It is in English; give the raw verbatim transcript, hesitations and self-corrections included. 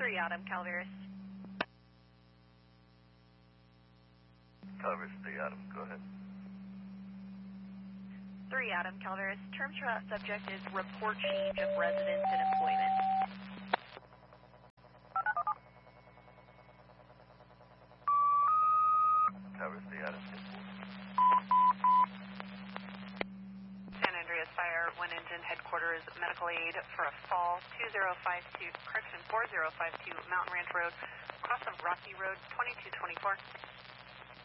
three Adam, Calaveras. Calaveras, three Adam, go ahead. three Adam, Calaveras. Terms for that subject is report change of residence and employment. Calaveras, three Adam, San Andreas Fire, one engine headquarters, medical aid for a fall, two zero five two, correction, four zero five two, Mountain Ranch Road, cross of Rocky Road, twenty-two twenty-four.